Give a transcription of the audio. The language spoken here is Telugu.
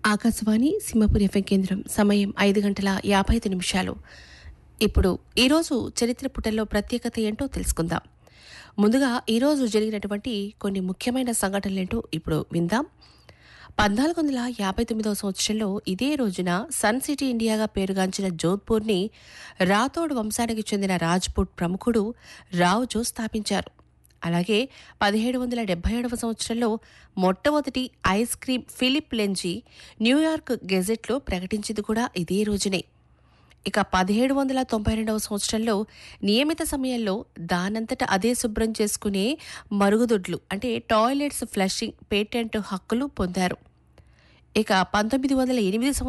ఆకాశవాణి సింహపురి ఎఫ్ఎం కేంద్రం సమయం 5 గంటల 55 నిమిషాలు. ఇప్పుడు ఈరోజు చరిత్ర పుటల్లో ప్రత్యేకత ఏంటో తెలుసుకుందాం. ముందుగా ఈరోజు జరిగినటువంటి కొన్ని ముఖ్యమైన సంఘటనలేంటో ఇప్పుడు విందాం. 1459 సంవత్సరంలో ఇదే రోజున సన్ సిటీ ఇండియాగా పేరుగాంచిన జోధ్పూర్ని రాథోడ్ వంశానికి చెందిన రాజ్పుట్ ప్రముఖుడు రావుజో స్థాపించారు. అలాగే 1777 సంవత్సరంలో మొట్టమొదటి ఐస్ క్రీం ఫిలిప్ లెంజీ న్యూయార్క్ గెజెట్లో ప్రకటించింది కూడా ఇదే రోజునే. ఇక 1792 సంవత్సరంలో నియమిత సమయంలో దానంతట అదే శుభ్రం చేసుకునే మరుగుదొడ్లు అంటే టాయిలెట్స్ ఫ్లషింగ్ పేటెంట్ హక్కులు పొందారు. ఇక 1908